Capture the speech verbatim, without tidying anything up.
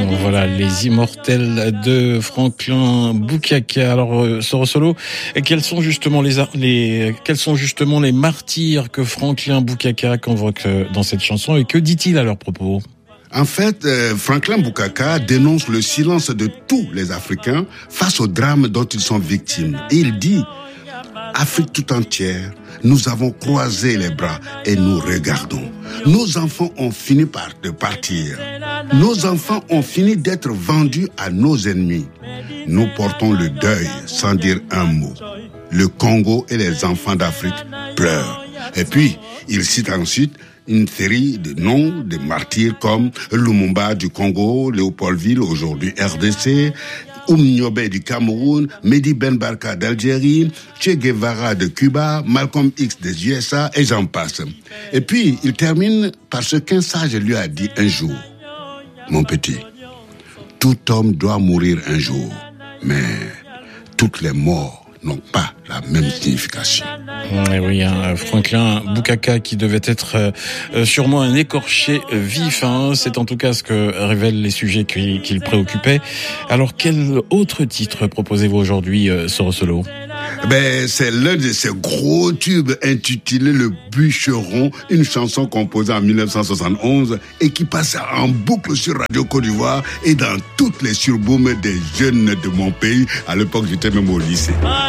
Voilà, les immortels de Franklin Bukaka. Alors, euh, Soro Solo, quels sont justement les, les, quels sont justement les martyrs que Franklin Bukaka convoque dans cette chanson et que dit-il à leur propos? En fait, euh, Franklin Bukaka dénonce le silence de tous les Africains face au drame dont ils sont victimes. Et il dit, Afrique tout entière, nous avons croisé les bras et nous regardons. Nos enfants ont fini par de partir. Nos enfants ont fini d'être vendus à nos ennemis. Nous portons le deuil sans dire un mot. Le Congo et les enfants d'Afrique pleurent. Et puis, il cite ensuite une série de noms de martyrs comme Lumumba du Congo, Léopoldville, aujourd'hui R D C, Oumniobé du Cameroun, Mehdi Ben Barka d'Algérie, Che Guevara de Cuba, Malcolm X des U S A et j'en passe. Et puis, il termine par ce qu'un sage lui a dit un jour. Mon petit, tout homme doit mourir un jour, mais toutes les morts n'ont pas la même signification. Et oui, hein, Franklin Bukaka qui devait être euh, sûrement un écorché vif, hein, c'est en tout cas ce que révèlent les sujets qui, qui le préoccupaient. Alors quel autre titre proposez-vous aujourd'hui, euh, Soro Solo? Ben, c'est l'un de ces gros tubes intitulé Le Bûcheron, une chanson composée en dix-neuf cent soixante-onze et qui passe en boucle sur Radio Côte d'Ivoire et dans toutes les surbooms des jeunes de mon pays. À l'époque, j'étais même au lycée.